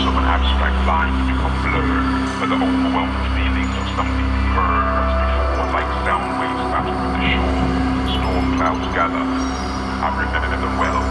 images of an abstract line become blurred by the overwhelming feelings of something you heard as before, like sound waves battering the shore. Storm clouds gather. I remember them well.